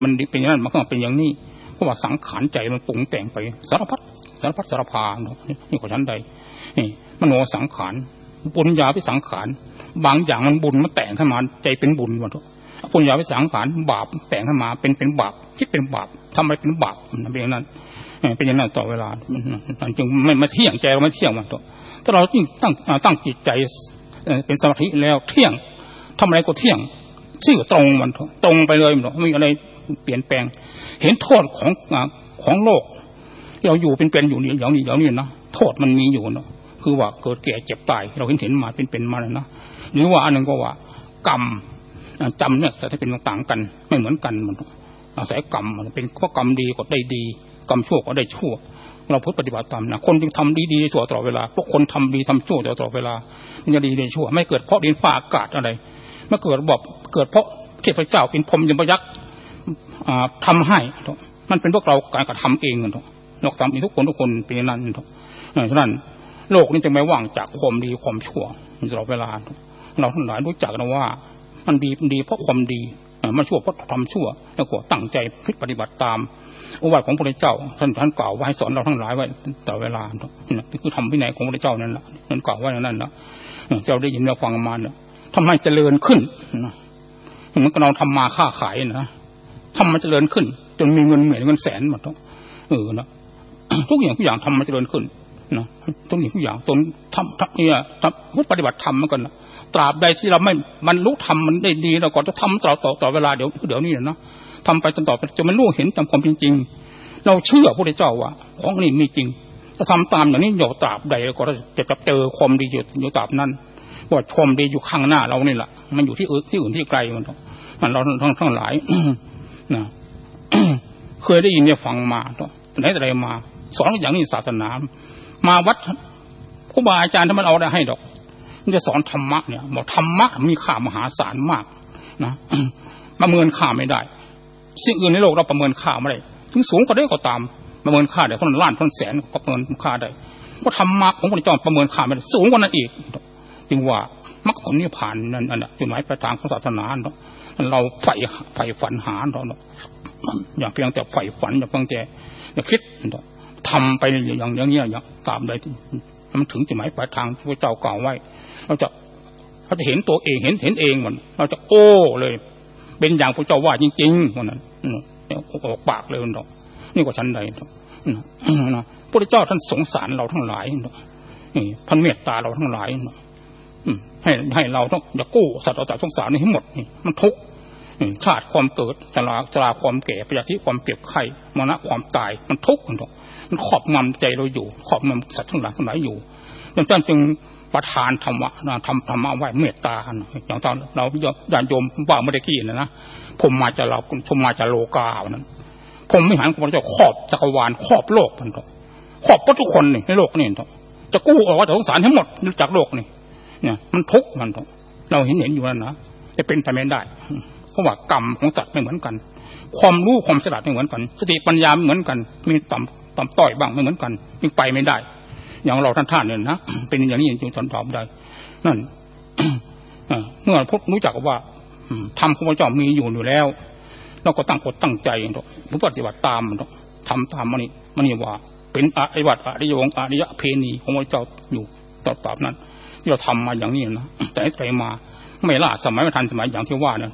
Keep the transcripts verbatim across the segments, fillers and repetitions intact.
มันเป็นอย่างนั้นมันก็เป็นอย่างนี้เพราะว่าสังขารใจมันปรุงแต่งไปสารพัดสารพัดสารพานี่ก็ชั้นใดนี่มโนสังขารปุญญาภิสังขารบางอย่างมันบุญมันแต่งขึ้นมาใจเป็นบุญหมดปุญญาภิสังขารบาปแต่งขึ้นมาเป็นเป็นบาปคิดเป็นบาปทำอะไรเป็นบาปเป็นอย่างนั้นเป็นอย่างนั้นต่อเวลาจึงไม่มาเที่ยงใจเราไม่เที่ยงมันตัวถ้าเราจริงตั้งตั้งจิตใจเป็นสมาธิแล้วเที่ยงทำอะไรก็เที่ยงชื่อตรงมันตรงไปเลยมันไม่มีอะไรเปลี่ยนแปลงเห็นโทษของของโลกเราอยู่เป็นเป็นอยู่นี่อย่างนี้อย่างนี้นะโทษมันมีอยู่เนาะคือว่าเกิดแก่เจ็บตายเราเห็นเห็นมาเป็นเป็นมาเลยนะหรือว่าอันนึงก็ว่ากรรมจำเนี่ยจะเป็นต่างกันไม่เหมือนกันมันอาศัยกรรมมันเป็นเพราะกรรมดีก็ได้ดีกรรมชั่วก็ได้ชั่วเราพุทธปฏิบัติตามนะคนจึงทำดีๆชั่วตลอดเวลาพวกคนทำดีทำชั่วตลอดเวลามันจะดีได้ชั่วไม่เกิดเพราะดินฟ้าอากาศอะไรไม่เกิดบอกเกิดเพราะเทพเจ้าเป็นพรหมยมยักษ์ทำให้มันเป็นพวกเราการกระทำเองกันนอกจากมีทุกคนทุกคนเป็นนั้นฉะนั้นโลกนี้จะไม่ว่างจากความดีความชั่วตลอดเวลาเราทั้งหลายรู้จักนะว่ามันดีดีเพราะความดีมันชั่วเพราะทำชั่วแล้วก็ตั้งใจพิปฏิบัติตามอุบายของพระพุทธเจ้าท่านท่านกล่าวไว้ให้สอนเราทั้งหลายไว้ตลอดเวลานี่คือทำวินัยของพระพุทธเจ้านั่นแหละท่านกล่าวไว้นั่นแหละเราได้ยินเราฟังมาเนี่ยทำให้เจริญขึ้นนะเหมือนกับเราทำมาค้าขายนะทำมาเจริญขึ้นจนมีเงินหมื่นเงินแสนหมดเออนะทุกอย่างทุกอย่างทำมาเจริญขึ้นนะทุกอย่างทุกอย่างตนทำทำเนี่ยทำพุทธปฏิบัติธรรมเหมือนกันนะตราบใดที่เราไม่บรรลุธรรมมันได้ดีเราก็จะทำต่อต่อต่อเวลาเดี๋ยวเดี๋ยวนี้นะทำไปจนต่อไปจนมันรู้เห็นตามความจริงเราเชื่อพระพุทธเจ้าว่าของนี้มีจริงถ้าทำตามอย่างนี้อยู่ตราบใดก็จะจะเจอความดีอยู่อยู่ตราบนั้นว่าความดีอยู่ข้างหน้าเรานี่แหละมันอยู่ที่อื่นที่อื่นที่ไกลมันมันเราทั้งทั้งหลายนะเคยได้ยินได้ฟังมาไหนแต่ไรมาสอนอย่างนี้ศาสนามาวัดครูบาอาจารย์ถ้ามันเอาได้ให้ดอกมันจะสอนธรรมะเนี่ยบอกธรรมะมีค่ามหาศาลมากนะประเมินค่าไม่ได้สิ่งอื่นในโลกเราประเมินค่าไม่ได้ถึงสูงก็ได้ก็ตามประเมินค่าได้คนล้านคนแสนก็ประเมินค่าได้เพราะธรรมะของพระเจ้าประเมินค่าไม่ได้สูงกว่านั้นอีกจึงว่ามรรคผลนิพพานนั่นอันนั้นจุดหมายปลายทางของศาสนาเราใฝ่ใฝ่ฝันหาเราอย่าเพียงแต่ใฝ่ฝันอย่าเพียงแต่อย่าคิดทำไปอย่างอย่างนี้อย่างตามใดมันถึงจุดหมายปลายทางที่พระเจ้ากล่าวไว้เราจะเราจะเห็นตัวเองเห็นเห็นเองมันเราจะโอ้เลยเป็นอย่างพระเจ้าว่าจริงๆวันนั้นออกปากเลยมันนี่ก็ชั้นใดนะพระเจ้าท่านสงสารเราทั้งหลายนี่ท่านเมตตาเราทั้งหลายให้ให้เราต้องอย่ากู้สัตว์เราจากสงสารนี้ให้หมดนี่มันทุกข์ชาติความเกิดชราชราความแก่พยาธิความเปียกไข้มรณะความตายมันทุกข์มันมันครอบงำใจเราอยู่ครอบงำสัตว์ทั้งหลายทั้งหลายอยู่ดังนั้นจึงประทานธรรมะทำธรรมะไว้เมตตาอย่างตอนเราญาติโยมว่าเมื่อกี้นะนะผมมาจากเราผมมาจากโลกานั้นผมไม่หันของพระเจ้าครอบจักรวาลครอบโลกมันครอบทุกคนนี่ในโลกนี่จะกู้ออกว่าจะสงสารทั้งหมดจากโลกนี่เนี่ยมันทุกข์มันเราเห็นเห็นอยู่แล้วนะจะเป็นไปไม่ได้เพราะว่ากรรมของสัตว์ไม่เหมือนกันความรู้ความฉลาดไม่เหมือนกันสติปัญญาไม่เหมือนกันมีต่ำต่ำต้อยบ้างไม่เหมือนกันจึงไปไม่ได้อย่างเราท่านท่านเนี่ยนะเป็นอย่างนี้จึงสอนตอบได้นั่นเมื่อพวกรู้จักว่าธรรมของพระเจ้ามีอยู่อยู่แล้วเราก็ตั้งกฎตั้งใจผู้ปฏิบัติตามทำตามมันนี่มันนี่ว่าเป็นอริวัตอริยวงอริยเพณีของพระเจ้าอยู่ตอบตอบนั้นที่เราทำมาอย่างนี้นะแต่ไกลมาไม่ล่าสมัยไม่ทันสมัยอย่างที่ว่านั่น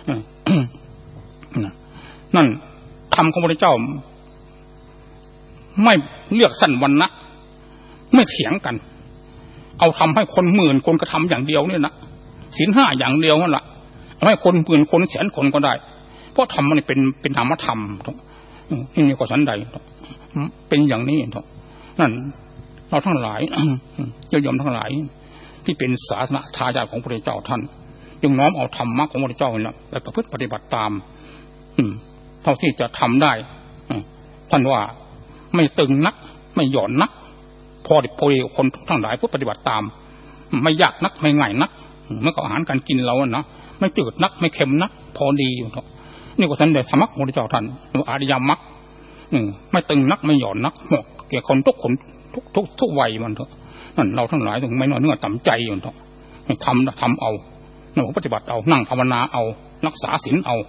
นั่นธรรมของพระเจ้าไม่เลือกสั้นวรรณะไม่เถียงกันเอาทำให้คนหมื่นคนกระทำอย่างเดียวเนี่ยนะศีลห้าอย่างเดียวนั่นแหละเอาให้คนหมื่นคนแสนคนก็ได้เพราะธรรมมันเป็นเป็นนามธรรมนี่มีก็สันใดเป็นอย่างนี้นั่นเราทั้งหลายญาติโยมทั้งหลายที่เป็นศาสนาทายาทของพระเจ้าท่านจึงน้อมเอาธรรมะของพระเจ้าเนี่ยไปประพฤติปฏิบัติตามเท่าที่จะทำได้ท่านว่าไม่ตึงนักไม่หย่อนนักพอดีพอดีคนทั้งหลายผู้ปฏิบัติตามไม่ยากนักไม่ง่ายนักเมื่ออาหารการกินเราเนาะไม่จืดนักไม่เค็มนักพอดีอยู่นี่ก็สันเดชธรรมะของพระเจ้าท่านอริยมรรคไม่ตึงนักไม่หย่อนนักเหมาะแก่คนทุกคนทุกทุกทุกวัยมันเถอะนั่นเราทั้งหลายต้องไม่น้อยเนื้อต่ำใจอยู่เถอะทำทำเอาเราปฏิบัติเอานั่งภาวนาเอารักษาศีลเอา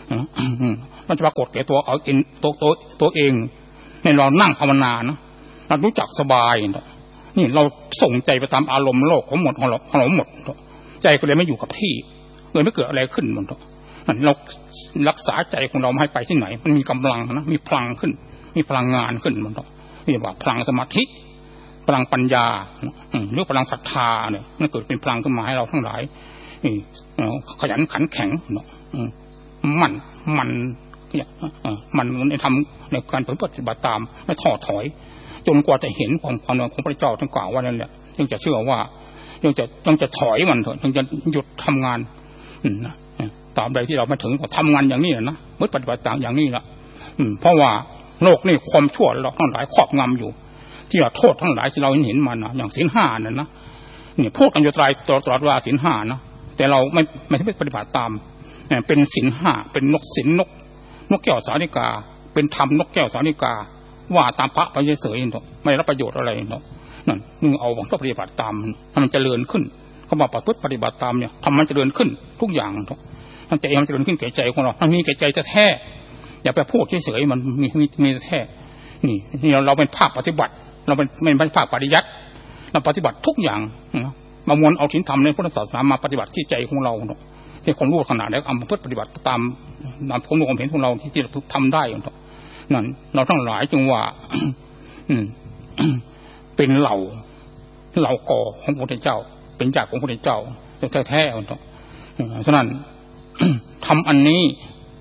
มันจะปรากฏแก่ตัวเอาเองตัวตัวตัวเองในเรานั่งภาวนานะเรารู้จักสบายนี่เราส่งใจไปตามอารมณ์โลกของหมดของเราของเราหมดใจก็เลยไม่อยู่กับที่เลยไม่เกิดอะไรขึ้นหมดเรารักษาใจของเราไม่ให้ไปที่ไหนมันมีกำลังนะมีพลังขึ้นมีพลังงานขึ้นหมดเรียกว่าพลังสมาธิพลังปัญญาหรือพลังศรัทธาเนี่ยมันเกิดเป็นพลังขึ้นมาให้เราทั้งหลายขยันขันแข็งมันมันมันในทำในการปฏิบัติตามไม่ท้อถอยจนกว่าจะเห็นความความของพระเจ้าท่านกล่าวว่านั่นแหละยังจะเชื่อว่ายังจะยังจะถอยมันเถอะยังจะหยุดทำงานตามใดที่เราไม่ถึงก็ทำงานอย่างนี้นะเมื่อปฏิบัติตามอย่างนี้ละเพราะว่าโลกนี่ความชั่วเราทั้งหลายครอบงำอยู่ที่เราโทษทั้งหลายที่เราเห็นเห็นมันนะอย่างศีลห้านั่นนะเนี่ยพูดกันอยู่ตลอดตลอดว่าศีลห้านะแต่เราไม่ไม่ได้ปฏิบัติตามเป็นศีลห้าเป็นนกศีลนกนกแก้วสาลิกาเป็นธรรมนกแก้วสาลิกาว่าตามพระไปเฉยๆไม่รับประโยชน์อะไรเนาะนั่นนึงเอาหวังปฏิบัติตามให้มันเจริญขึ้นเขาบอกปฏิบัติตามเนี่ยทำมันเจริญขึ้นทุกอย่างเนาะมันใจมันเจริญขึ้นแก่ใจของเรามันมีแก่ใจแท้อย่าไปพูดเฉยๆมันมีมีมีแท้นี่นี่เราเราเป็นภาคปฏิบัติเราเป็นไม่เป็นภาคปฏิยัติเราปฏิบัติทุกอย่างมามวลเอาศีลธรรมในพุทธศาสนามาปฏิบัติที่ใจของเราเนาะที่ความรู้ขนาดแล้วเอามาเพื่อปฏิบัติตามตามความรู้ความเห็นของเราที่ที่เราทำได้เนาะนั่นเราทั้งหลายจึงว่าเป็นเหล่าเหล่ากอของพระพุทธเจ้าเป็นญาติของพระพุทธเจ้าแท้ๆเนาะฉะนั้นทำอันนี้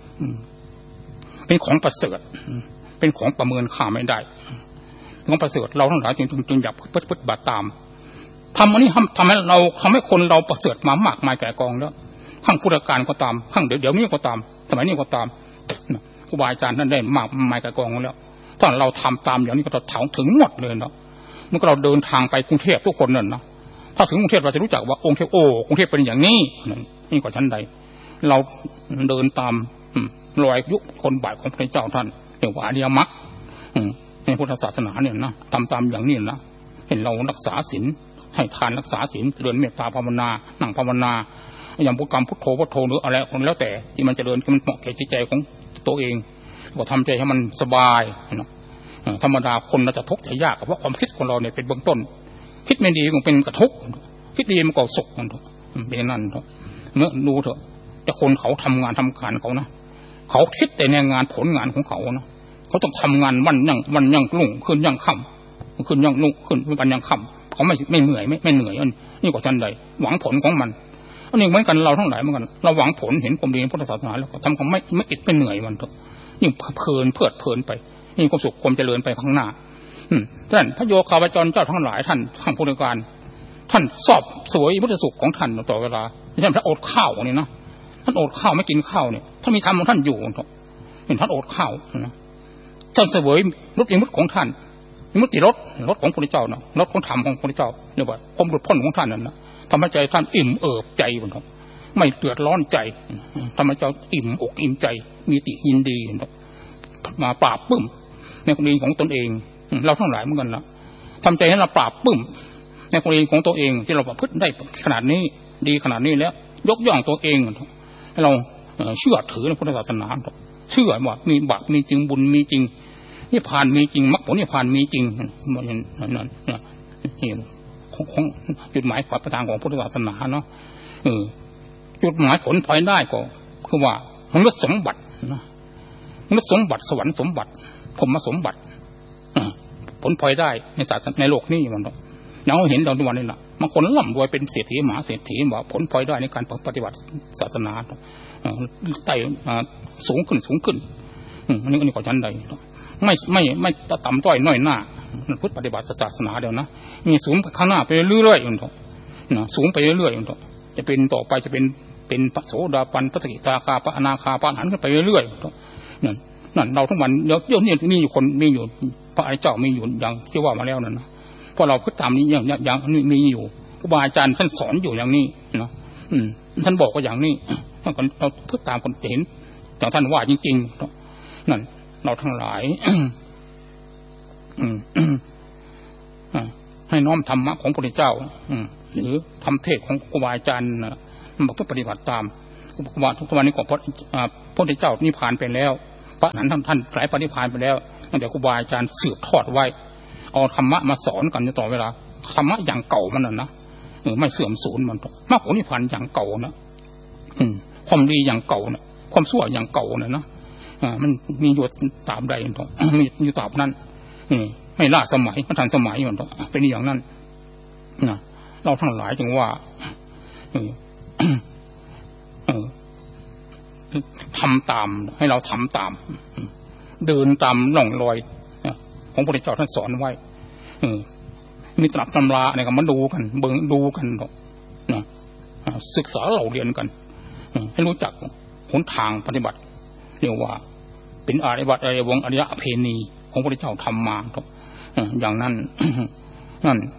เป็นของประเสริฐเป็นของประเมินค่าไม่ได้ของประเสริฐเราทั้งหลายจึงจึงอยากปฏิบัติตามทำอันนี้ทำทำให้เราทำให้คนเราประเสริฐมามากมายแก่กองแล้วข้างพุทธการก็ตามข้างเดี๋ยวเดี๋ยวนี้ก็ตามสมัยนี้ก็ตามครูบาอาจารย์ท่านได้มากมายแก่กองแล้วถ้าเราทำตามอย่างนี้ก็จะถ่ายถึงหมดเลยเนาะเมื่อเราเดินทางไปกรุงเทพทุกคนนั่นนะถ้าถึงกรุงเทพเราจะรู้จักว่าองค์เทพโอกรุงเทพเป็นอย่างนี้นี่ก็ชั้นใดเราเดินตามรอยยุคคนบาทของพระเจ้าท่านเรียกว่าอริยมรรคในพุทธศาสนาเนี่ยนะทำตามอย่างนี้นะเห็นเรารักษาศีลให้ทานรักษาศีลเจริญเมตตาภาวนานั่งภาวนาอย่างบุกรรมพุทโธพุทโธหรืออะไรคนแล้วแต่ที่มันเจริญมันเหมาะแก่จิตใจของตัวเองก็ทำใจให้มันสบายนะธรรมดาคนเราจะทุกข์จะยากเพราะความคิดของเราเนี่ยเป็นเบื้องต้นคิดไม่ดีมันเป็นกระทุกข์คิดดีมันก็สุขมันเป็นนั่นเมื่อดูเถอะแต่คนเขาทำงานทำการเขานะเขาคิดแต่ในงานผลงานของเขานะเขาต้องทำงานวันยังวันยังรุ่งขึ้นยังค่ำขึ้นยังรุ่งขึ้นวันยังค่ำเขาไม่ไม่เหนื่อยไม่ไม่เหนื่อยนี่ก็ทันใดหวังผลของมันอันนี้เหมือนกันเราทั้งหลายเหมือนกันเราหวังผลเห็นความดีในพุทธศาสนาแล้วก็ทำความไม่ไม่อิดไม่เหนื่อยมันเถอะยิ่งเพลินเพลิดเพลินไปยิ่งความสุขความเจริญไปข้างหน้าอืมท่านพระโยคาวจรเจ้าทั้งหลายท่านข้างพุทธการท่านสอบสวยพุทธสุขของท่านต่อเวลาเช่นพระอดข้าวนี่นะท่านอดข้าวไม่กินข้าวเนี่ยท่านมีธรรมของท่านอยู่เห็นท่านอดข้าวนะท่านเสวยรสอิมุตของท่านอิมุติรสรสของพระพุทธเจ้านะรสของธรรมของพระพุทธเจ้าเรียกว่าความหลุดพ้นของท่านนั่นนะทำให้ใจท่านอิ่มเอิบใจบนท้องไม่เดือดร้อนใจทำให้เจ้าอิ่มอกอิ่มใจมีติยินดีมาปราบปลื้มในกรณีของตนเองเราทั้งหลายเหมือนกันนะทำใจให้เราปราบปลื้มในกรณีของตัวเองที่เราประพฤติได้ขนาดนี้ดีขนาดนี้แล้วยกย่องตัวเองให้เราเชื่อถือในพุทธศาสนาเชื่อว่ามีบาปมีจริงบุญมีจริงนิพพานมีจริงมรรคผลนิพพานมีจริงนั่นนั่นนี่ของจุดหมายปลายทางของพุทธศาสนาเนาะเออจุดหมายผลพลอยได้ก็คือว่ามนุษย์สมบัตินะมนุษย์สมบัติสวรรค์สมบัติพรหมสมบัติผลพลอยได้ในศาสนาในโลกนี้มันเราเห็นเราทุกวันนี้นะบางคนร่ำรวยเป็นเศรษฐีมหาเศรษฐีว่าผลพลอยได้ในการปฏิบัติศาสนาไต่สูงขึ้นสูงขึ้นอันนี้อันนี้ก็ชั้นใดไม่ไม่ไม่ต่ำต้อยน้อยหน้าพุทธปฏิบัติศาสนาเดี๋ยวนะมีสูงไปข้างหน้าไปเรื่อยๆอย่างนี้สูงไปเรื่อยๆอย่างนี้จะเป็นต่อไปจะเป็นเป็นพระโสดาบันพระสกิทาคาพระอนาคาพระอรหันต์ขึ้นไปเรื่อยๆนั่นนั่นเราทุกวันเดี๋ยวเดี๋ยวนี้มีอยู่คนมีอยู่พระอริยเจ้ามีอยู่อย่างที่ว่ามาแล้วนั่นนะเพราะเราพุทธตามนี้อย่างอย่างนี้มีอยู่ครูบาอาจารย์ท่านสอนอยู่อย่างนี้เนาะอืมท่านบอกว่าอย่างนี้ท่านก็เราพุทธตามคนเห็นอย่างท่านว่าจริงๆนั่นเราทั้งหลายให้น้อมธรรมะของพระพุทธเจ้าหรือธรรมเทศของครูบาอาจารย์มาเพื่อปฏิบัติตามครูบาทุกวันนี้ก็พระพุทธเจ้านิพพานไปแล้วพระนั้นท่านท่านหลายปฏิพานไปแล้วตั้งแต่ครูบาอาจารย์สืบทอดไว้เอาธรรมะมาสอนกันอยู่ตลอดเวลาธรรมะอย่างเก่ามันน่ะนะเออไม่เสื่อมสูญมันมรรคผลนิพพานอย่างเก่านะอืมความดีอย่างเก่านะความชั่วอย่างเก่านะนะอ่ามันมีอยู่ตราบใดมันต้องมีอยู่ตราบนั้นอืมไม่ล่าสมัยมันทันสมัยมันต้องเป็นอย่างนั้นนะเราทั้งหลายจึงว่าเออเออทำตามให้เราทำตามเดินตามร่องรอยของพระพุทธเจ้าท่านสอนไว้เออมีตำรับตำราอะไรกันมาดูกันเบิ่งดูกันนะศึกษาเราเรียนกันให้รู้จักหนทางปฏิบัติเรียกว่าเป็นอริยวัตรอริยวงอริยเพณีของพระพุทธเจ้าทำมาอย่างนั้นนั่น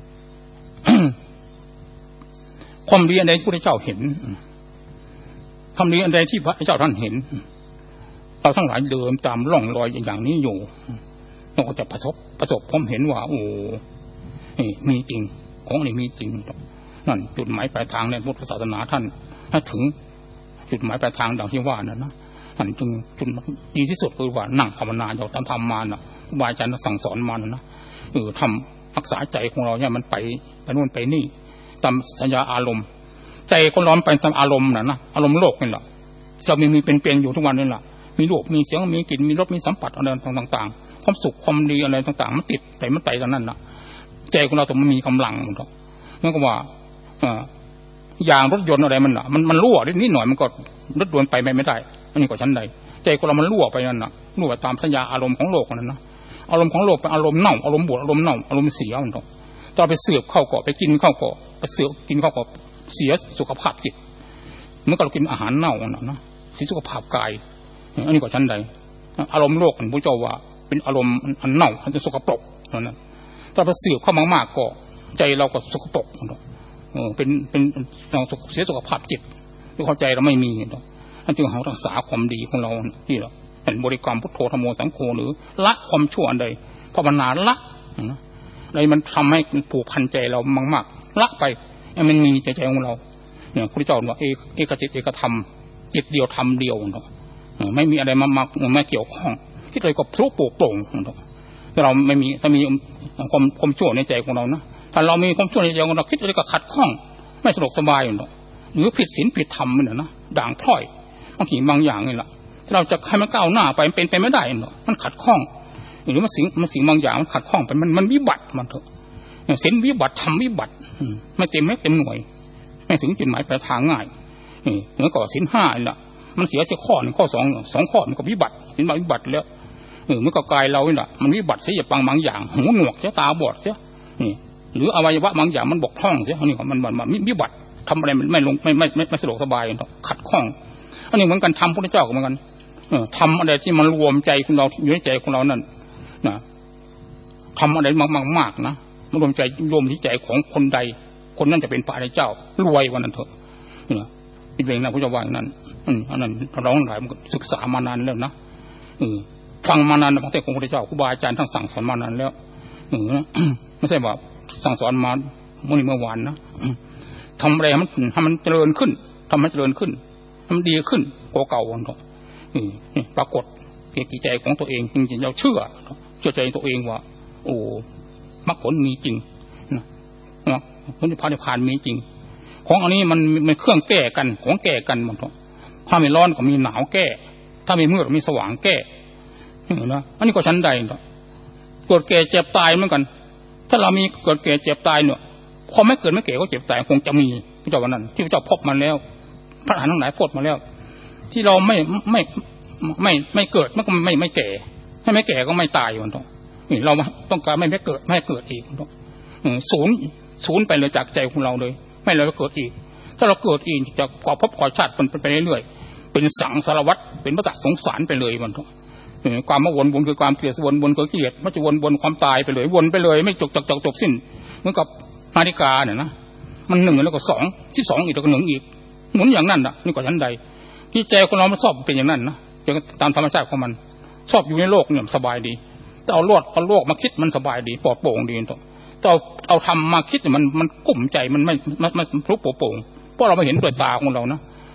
ความดีอันใดที่พระพุทธเจ้าเห็นทำดีอันใดที่พระเจ้าท่านเห็นเราทั้งหลายเดินตามร่องรอยอย่างนี้อยู่เราก็จะประสบประสบความเห็นว่าโอ้นี่มีจริงของนี่มีจริงนั่นจุดหมายปลายทางในพุทธศาสนาท่านถ้าถึงจุดหมายปลายทางดังที่ว่านั่นนะท่านจึงจุดดีที่สุดคือว่านั่งภาวนาอยู่ตามธรรมมานะครูบาอาจารย์สั่งสอนมานะนะเออทำรักษาใจของเราเนี่ยมันไปไปนู่นไปนี่ตามสัญญาอารมณ์ใจคนร้อนไปตามอารมณ์น่ะนะอารมณ์โลกนี่แหละจะมีมีเป็นเป็นอยู่ทุกวันนี่แหละมีรูปมีเสียงมีกลิ่นมีรสมีสัมผัสอะไรต่างๆความสุขความดีอะไรต่างๆมันติดไปมันไต่กันนั่นนะใจของเราต้องมันมีกำลังมันก็นั่นก็ว่าอย่างรถยนต์อะไรมันอ่ะมันมันรั่วนิดหน่อยมันก็รถยนต์ไปไม่ได้อันนี้ก็ชั้นใดใจของเรามันรั่วไปนั่นน่ะรั่วตามสัญญาอารมณ์ของโลกนั่นนะอารมณ์ของโลกเป็นอารมณ์เน่าอารมณ์บวกอารมณ์เน่าอารมณ์เสียมันก็ถ้าไปเสือบเข้าเกาะไปกินเข้าเกาะไปเสือบกินเข้าเกาะเสียสุขภาพจิตเมื่อเรากินอาหารเน่าน่ะนะเสียสุขภาพกายอันนี้ก็ชั้นใดอารมณ์โลกพระเจ้าว่าเป็นอารมณ์อันเน่าอันสกปรกนั่นนะถ้าไปเสือบเข้ามากๆก็ใจเราก็สกปรกเป็นเป็นเราเสียสุขภาพจิตที่เข้าใจเราไม่มีนั่นจึงเรารักษาความดีของเราที่เราเป็นบริกรรมพุทโธธรรมโมสังโฆหรือละความชั่วอันใดภาวนาละอะไรมันทำให้ผูกพันใจเรามากๆละไปให้มันมีใจใจของเราเนี่ยพระเจ้าว่าเอกจิตเอกธรรมจิตเดียวธรรมเดียวเนาะไม่มีอะไรมามาไม่เกี่ยวข้องที่เลยก็พลุโปร่งโปร่งถ้าเราไม่มีถ้ามีความความชั่วในใจของเรานะถ้าเรามีความชั่วในใจของเราคิดอะไรก็ขัดข้องไม่สะดวกสบายอยู่เนาะหรือผิดศีลผิดธรรมเนี่ยนะด่างพร้อยบางทีบางอย่างนี่แหละถ้าเราจะให้มันก้าวหน้าไปเป็นไปไม่ได้เนาะมันขัดข้องหรือมันสิ่งมันสิ่งบางอย่างมันขัดข้องไปมันมันวิบัติมันเถอะศีลวิบัติธรรมวิบัติไม่เต็มไม่เต็มหน่วยไม่ถึงจุดหมายปลายทางง่ายนี่เหมือนกับศีลห้านี่แหละมันเสียเสียข้อหนึ่งข้อสองสองข้อมันก็วิบัติศีลวิบัติแล้วเออเมื่อกายเราเนี่ยมันวิบัติเสียอย่างบางอย่างหูหนวกเสียตาบอดเสียนี่หรืออวัยวะบางอย่างมันบกพร่องเสียอันนี้มันมันมันวิบัติทำอะไรมันไม่ลงไม่ไม่ไม่ไม่สะดวกสบายขัดข้องอันนี้เหมือนกันทำพระพุทธเจ้าก็เหมือนกันเออทำอะไรที่มันรวมใจของเราอยู่ในใจของเรานั่นนะทำอะไรมากๆมากนะมันรวมใจรวมที่ใจของคนใดคนนั้นจะเป็นพระอริยเจ้ารวยวันนั้นเถอะเนี่ยเป็นเองนะพระเจ้าว่าอย่างนั้นอืมอันนั้นเราทั้งหลายมันศึกษามานานแล้วนะเออฟังมานานพระเทศของพระพุทธเจ้าครูบาอาจารย์ทั้งสั่งสอนมานานแล้วเออไม่ใช่ว่าสั่งสอนมาเมื่อนี้เมื่อวานนะทำอะไรให้มันให้มันเจริญขึ้นทำให้เจริญขึ้นทำดีขึ้นกว่าเก่าวันเถอะนี่ปรากฏเกิดจิตใจของตัวเองจริงๆเราเชื่อเชื่อใจตัวเองว่าโอ้มรรคผลมีจริงนะนะผลที่พานิพพานมีจริงของอันนี้มันมันเครื่องแก้กันของแก้กันมันเถอะถ้าไม่ร้อนก็มีหนาวแก้ถ้าไม่มืดก็มีสว่างแก้นะอันนี้ก็ชั้นใดเนาะเกิดแก่เจ็บตายเหมือนกันถ้าเรามีเกิดแก่เจ็บตายเนี่ยพอไม่เกิดไม่แก่ก็เจ็บตายคงจะมีพระเจ้าวันนั้นที่พระเจ้าพบมาแล้วพระอรหันต์ทั้งหลายพบมาแล้วที่เราไม่ไม่ไม่ไม่เกิดมันก็ไม่ไม่แก่ให้ไม่แก่ก็ไม่ตายมันต้องนี่เราต้องการไม่ไม่เกิดไม่เกิดอีกต้องศูนย์ศูนย์ไปเลยจากใจของเราเลยไม่เลยเกิดอีกถ้าเราเกิดอีกจะก่อภพก่อชาติเป็นไปเรื่อยๆเป็นสังสารวัฏเป็นวัฏสงสารไปเลยมันต้องความมาวนวนคือความเกลียดวนวนคือเกลียดมันจะวนวนความตายไปเลยวนไปเลยไม่จบจบจบจบสิ้นเหมือนกับนาฬิกาเนี่ยนะมันหนึ่งแล้วก็สองที่สองอีกแล้วก็หนึ่งอีกหมุนอย่างนั้นน่ะนี่ก็ชั้นใดที่ใจของเรามันชอบเป็นอย่างนั้นนะตามธรรมชาติของมันชอบอยู่ในโลกเนี่ยสบายดีแต่เอาโลกเอาโลกมาคิดมันสบายดีปลอดโปร่งดีตัวแต่เอาเอาทำมาคิดมันมันกุ้มใจมันไม่ไม่ไม่พลุโปร่งเพราะเราไม่เห็นด้วยตาของเรานะ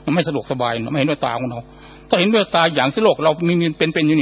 มันไม่สะดวกสบายไม่เห็นด้วยตาของเราถ้าเห็นด้วยตาอย่างที่โลกเรามีเป็นเป็นอยู่